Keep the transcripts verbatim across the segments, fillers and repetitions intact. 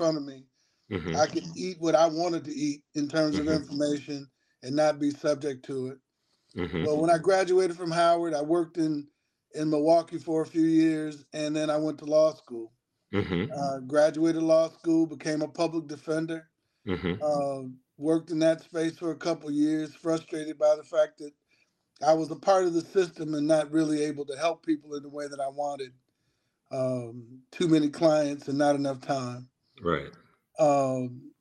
front of me, Mm-hmm. I could eat what I wanted to eat in terms of Mm-hmm. information and not be subject to it. Mm-hmm. Well, when I graduated from Howard, I worked in in Milwaukee for a few years, and then I went to law school. Mm-hmm. Uh, graduated law school, became a public defender. Mm-hmm. Uh, Worked in that space for a couple of years, frustrated by the fact that I was a part of the system and not really able to help people in the way that I wanted. Um, too many clients and not enough time. Right. Um,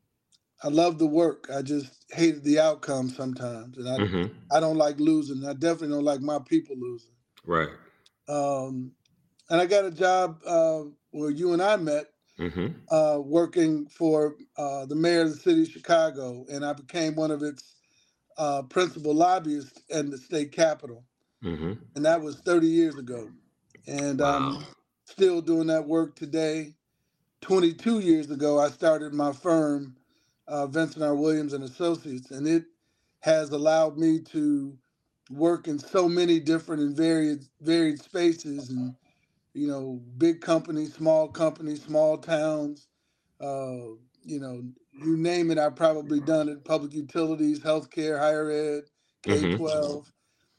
I love the work. I just hated the outcome sometimes, and I Mm-hmm. I don't like losing. I definitely don't like my people losing. Right. Um, and I got a job uh, where you and I met, Mm-hmm. uh, working for uh, the mayor of the city of Chicago, and I became one of its uh, principal lobbyists in the state capitol, Mm-hmm. and that was thirty years ago. And Wow. I'm still doing that work today. twenty-two years ago, I started my firm, uh, Vincent R. Williams and Associates, and it has allowed me to work in so many different and varied varied spaces, and you know, big companies, small companies, small towns, uh, you know, you name it, I've probably done it. Public utilities, healthcare, higher ed, K Mm-hmm. twelve.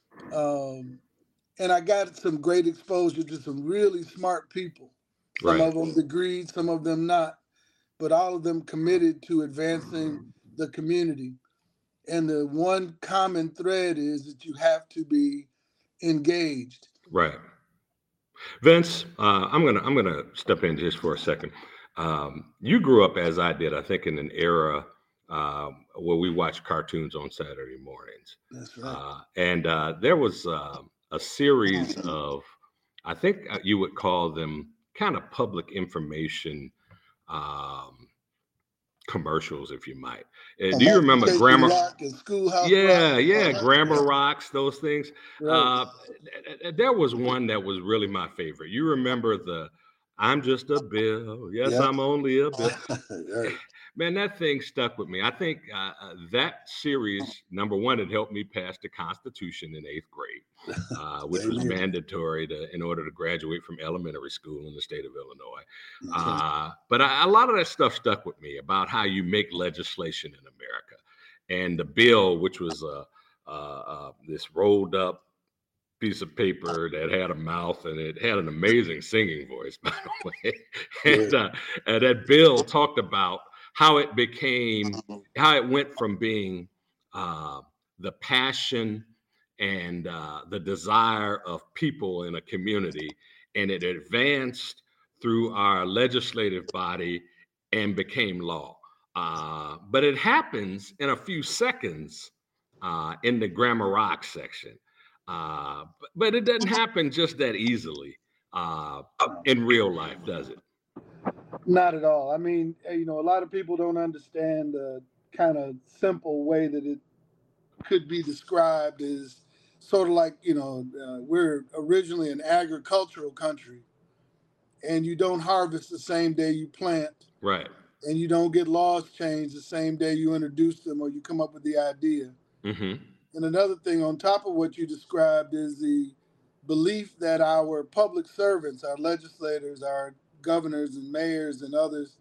Um, and I got some great exposure to some really smart people. Some Right. of them degreed, some of them not, but all of them committed to advancing the community. And the one common thread is that you have to be engaged. Right. Vince, uh, I'm gonna I'm gonna step in just for a second. Um, you grew up as I did, I think, in an era uh, where we watched cartoons on Saturday mornings, That's right. uh, and uh, there was uh, a series of, I think uh, you would call them kind of public information um, commercials, if you might. Uh, do On you remember Multiplication Grammar? Rock and Schoolhouse Rock Yeah, and all yeah, that. Grammar Yeah, Rocks, those things. right. Uh, th- th- there was one that was really my favorite. You remember the "I'm just a bill, yes, Yep. I'm only a bill." Right. Man, that thing stuck with me. I think uh, uh, that series, number one, it helped me pass the Constitution in eighth grade, uh, which Same was here. mandatory to in order to graduate from elementary school in the state of Illinois. That's right. Uh, but I, a lot of that stuff stuck with me about how you make legislation in America, and the bill, which was uh, uh, uh, this rolled up piece of paper that had a mouth and it had an amazing singing voice, by the way. Yeah. and, uh, and that bill talked about how it became, how it went from being uh, the passion and uh, the desire of people in a community, and it advanced through our legislative body and became law. Uh, but it happens in a few seconds uh, in the Grammar Rock section. Uh, but, but it doesn't happen just that easily uh, in real life, does it? Not at all. I mean, eh, you know, a lot of people don't understand the kind of simple way that it could be described as sort of like, you know, uh, we're originally an agricultural country, and you don't harvest the same day you plant, Right. and you don't get laws changed the same day you introduce them or you come up with the idea. Mm-hmm. And another thing on top of what you described is the belief that our public servants, our legislators, our governors and mayors and others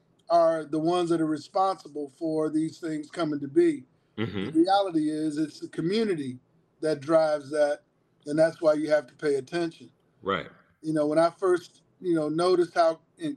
are the ones that are responsible for these things coming to be. The Mm-hmm. reality is it's the community that drives that, and that's why you have to pay attention. Right. You know, when I first, you know, noticed how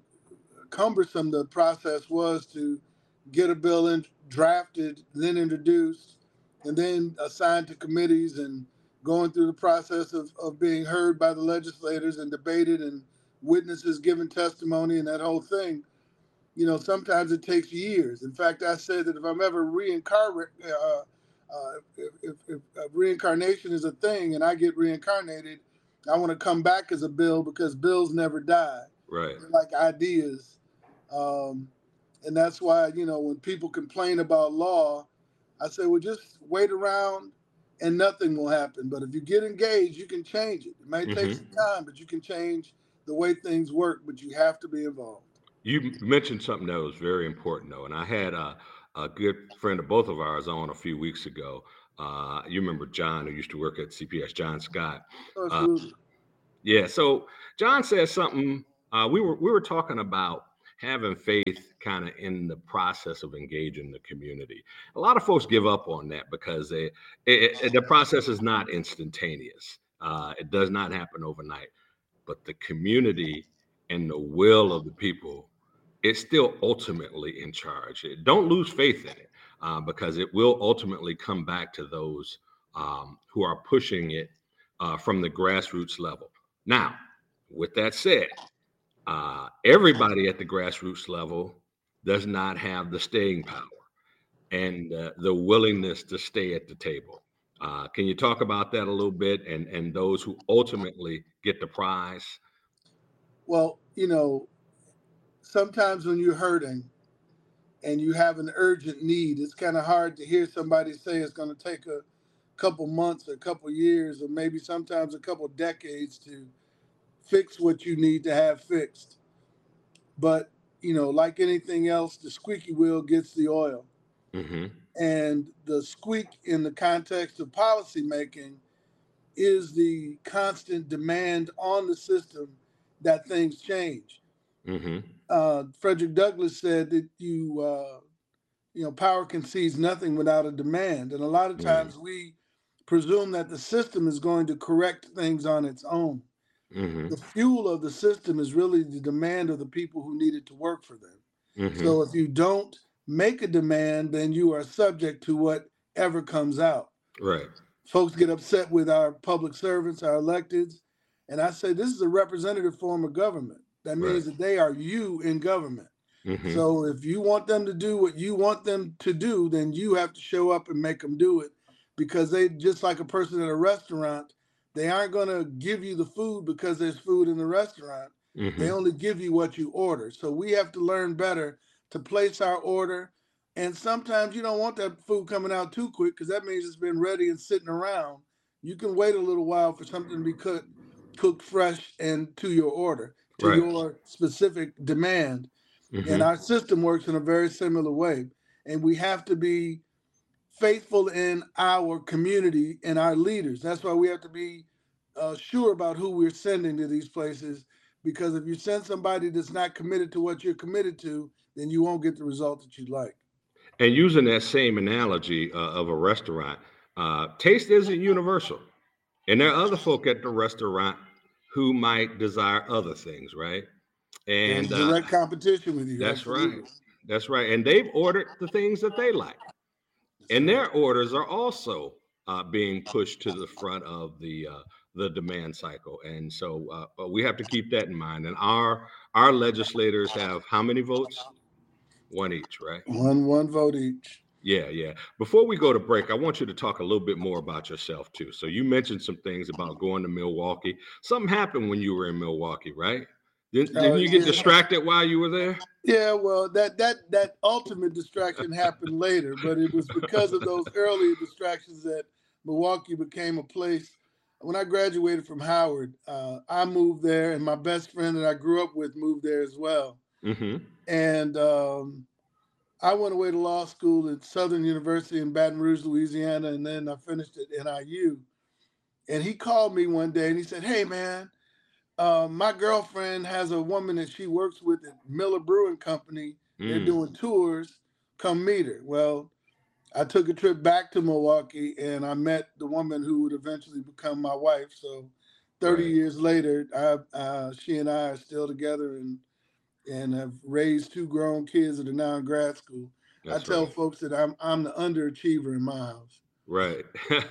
cumbersome the process was to get a bill in, drafted, then introduced, and then assigned to committees and going through the process of, of being heard by the legislators and debated and witnesses giving testimony and that whole thing. You know, sometimes it takes years. In fact, I said that if I'm ever reincarnated, uh, uh, if, if, if reincarnation is a thing and I get reincarnated, I want to come back as a bill because bills never die. Right. They're like ideas. Um, and that's why, you know, when people complain about law, I say, well, just wait around and nothing will happen. But if you get engaged, you can change it. It may take Mm-hmm. some time, but you can change the way things work, but you have to be involved. You mentioned something that was very important, though, and I had a, a good friend of both of ours on a few weeks ago. Uh, you remember John, who used to work at C P S, John Scott. Uh, Absolutely. yeah. So John said something. Uh, we were we were talking about having faith kind of in the process of engaging the community. A lot of folks give up on that because they, it, it, the process is not instantaneous. Uh, it does not happen overnight, but the community and the will of the people, it's still ultimately in charge. Don't lose faith in it, uh, because it will ultimately come back to those um, who are pushing it uh, from the grassroots level. Now, with that said, uh, everybody at the grassroots level does not have the staying power and uh, the willingness to stay at the table. Uh, can you talk about that a little bit, and, and those who ultimately get the prize? Well, you know, sometimes when you're hurting and you have an urgent need, it's kind of hard to hear somebody say it's going to take a couple months or a couple years or maybe sometimes a couple decades to fix what you need to have fixed. But, you know, like anything else, the squeaky wheel gets the oil. Mm-hmm. And the squeak in the context of policymaking is the constant demand on the system that things change. Mm-hmm. Uh, Frederick Douglass said that you, uh, you know, power concedes nothing without a demand. And a lot of Mm-hmm. times we presume that the system is going to correct things on its own. Mm-hmm. The fuel of the system is really the demand of the people who need it to work for them. Mm-hmm. So if you don't make a demand, then you are subject to whatever comes out. Right. Folks get upset with our public servants, our electeds. And I say this is a representative form of government. That means Right. that they are you in government. Mm-hmm. So if you want them to do what you want them to do, then you have to show up and make them do it, because they, just like a person at a restaurant, they aren't going to give you the food because there's food in the restaurant. Mm-hmm. They only give you what you order. So we have to learn better to place our order. And sometimes you don't want that food coming out too quick because that means it's been ready and sitting around. You can wait a little while for something to be cooked, cooked fresh and to your order, to Right. your specific demand. Mm-hmm. And our system works in a very similar way. And we have to be faithful in our community and our leaders. That's why we have to be uh, sure about who we're sending to these places. Because if you send somebody that's not committed to what you're committed to, then you won't get the result that you'd like. And using that same analogy uh, of a restaurant, uh, taste isn't universal. And there are other folk at the restaurant who might desire other things, right? And And uh, direct competition with you. that's Absolutely. right. That's right. And they've ordered the things that they like. That's And right. their orders are also uh, being pushed to the front of the uh, the demand cycle. And so uh, we have to keep that in mind. And our our legislators have how many votes? One each, right? One one vote each. Yeah, yeah. Before we go to break, I want you to talk a little bit more about yourself too. So you mentioned some things about going to Milwaukee. Something happened when you were in Milwaukee, right? Didn't, Uh, didn't you get yeah. distracted while you were there? Yeah, well, that that that ultimate distraction happened later, but it was because of those earlier distractions that Milwaukee became a place. When I graduated from Howard, uh, I moved there, and my best friend that I grew up with moved there as well. Mm-hmm. And um, I went away to law school at Southern University in Baton Rouge, Louisiana, and then I finished at N I U. And he called me one day and he said, "Hey, man, uh, my girlfriend has a woman that she works with at Miller Brewing Company. They're Mm. doing tours. Come meet her." Well, I took a trip back to Milwaukee and I met the woman who would eventually become my wife. So thirty Right. years later, I, uh, she and I are still together and and have raised two grown kids that are now in grad school. I That's tell right. folks that I'm I'm the underachiever in my house. Right.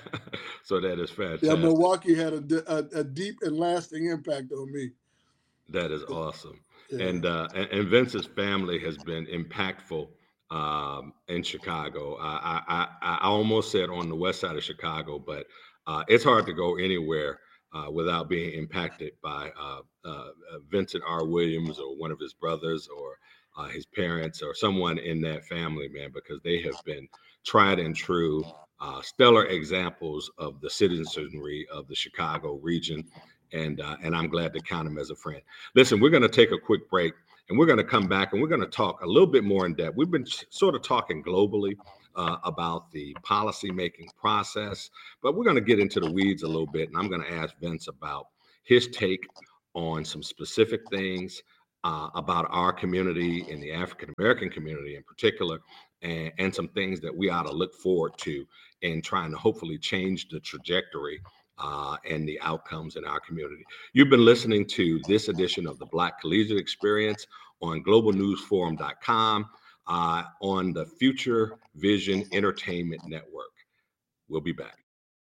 So that is Yeah, fantastic. Milwaukee had a, a, a deep and lasting impact on me. That is awesome. Yeah. And uh, and, and Vince's family has been impactful um, in Chicago. I, I I I almost said on the west side of Chicago, but uh, it's hard to go anywhere uh, without being impacted by uh, uh, Vincent R. Williams or one of his brothers or uh, his parents or someone in that family, man, because they have been tried and true, uh, stellar examples of the citizenry of the Chicago region. And uh, and I'm glad to count him as a friend. Listen, we're going to take a quick break and we're going to come back and we're going to talk a little bit more in depth. We've been sort of talking globally uh, about the policymaking process, but we're going to get into the weeds a little bit. And I'm going to ask Vince about his take on some specific things uh, about our community and the African American community in particular, and, and some things that we ought to look forward to in trying to hopefully change the trajectory uh, and the outcomes in our community. You've been listening to this edition of the Black Collegiate Experience on global news forum dot com uh, on the Future Vision Entertainment Network. We'll be back.